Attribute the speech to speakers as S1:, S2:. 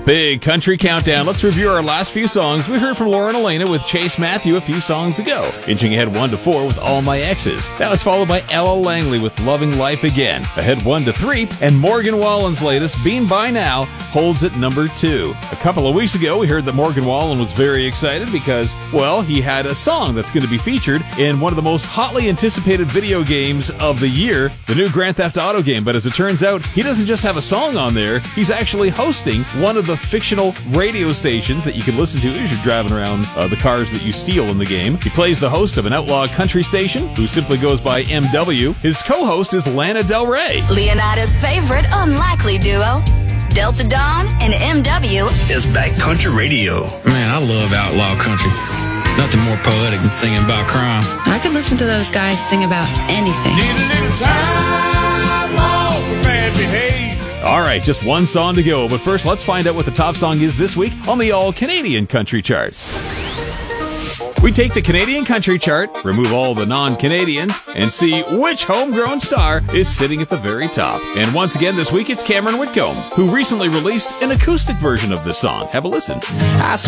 S1: Big Country Countdown. Let's review our last few songs. We heard from Lauren Elena with Chase Matthew a few songs ago. Inching ahead 1 to 4 with All My Exes. That was followed by Ella Langley with Loving Life Again. Ahead 1 to 3, and Morgan Wallen's latest, Bean By Now, holds at number 2. A couple of weeks ago, we heard that Morgan Wallen was very excited because, well, he had a song that's going to be featured in one of the most hotly anticipated video games of the year, the new Grand Theft Auto game. But as it turns out, he doesn't just have a song on there, he's actually hosting one of the fictional radio stations that you can listen to as you're driving around the cars that you steal in the game. He plays the host of an outlaw country station who simply goes by MW. His co-host is Lana Del Rey.
S2: Leonardo's favorite unlikely duo, Delta Dawn and MW,
S3: is Backcountry Radio.
S4: Man, I love outlaw country. Nothing more poetic than singing about crime.
S5: I could listen to those guys sing about anything.
S6: Need a little time off for bad behavior.
S1: All right, just one song to go. But first, let's find out what the top song is this week on the All-Canadian Country Chart. We take the Canadian Country Chart, remove all the non-Canadians, and see which homegrown star is sitting at the very top. And once again this week, it's Cameron Whitcomb, who recently released an acoustic version of this song. Have a listen.